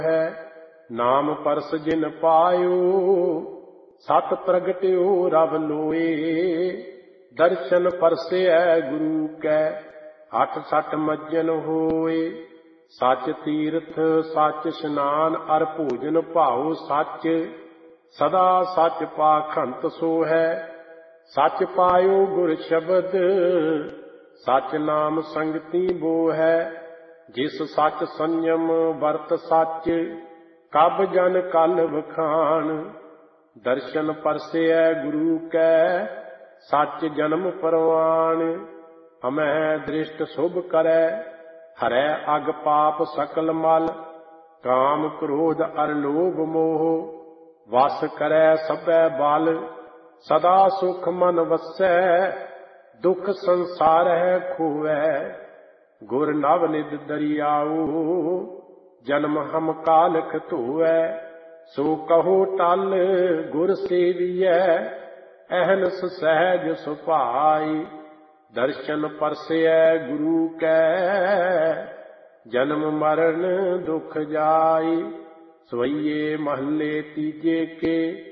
है। नाम परस जिन पायो सत प्रगट्यो रब लोए। दर्शन परसे गुरु कै हठ सठ मज्जन होए। सच तीर्थ सच स्नान अर भोजन भाओ सच। सदा सच पाखंत सो है। सच पायो गुर शब्द सच नाम संगति बो है। जिस सच संयम वर्त सच कब जन कल बखान। दर्शन परसे गुरु कै सच जन्म परवान। हमै दृष्ट शुभ करै हरै अग पाप सकल मल। काम क्रोध अर लोभ मोह वस करै सबै बल। सदा सुख मन वसै दुख संसार है खोवै। गुर नव निध दरियाऊ जन्म हम कालख धोवै। सो कहो टल गुर सेवियै अहनस सहज सुभाई। दर्शन परसे गुरु कै जन्म मरण दुख जाई। सवैये महले तीजे के